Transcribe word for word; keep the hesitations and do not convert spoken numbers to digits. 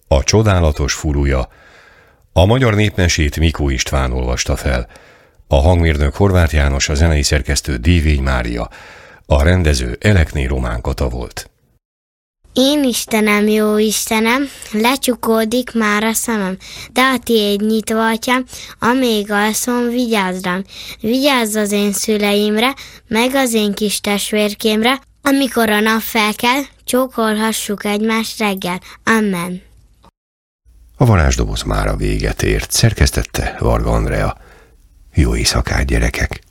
A csodálatos furúja. A magyar népmesét Mikó István olvasta fel. A hangmérnök Horváth János, a zenei szerkesztő Dívény Mária, a rendező Elekné Román Kata volt. Én Istenem, jó Istenem, lecsukódik már a szemem, de a tiéd nyitva, atyám, amíg alszom, vigyázz rám. Vigyázz az én szüleimre, meg az én kis testvérkémre, amikor a nap felkel, csókolhassuk egymást reggel. Amen. A varázsdoboz mára véget ért, szerkesztette Varga Andrea. Jó éjszakát, gyerekek!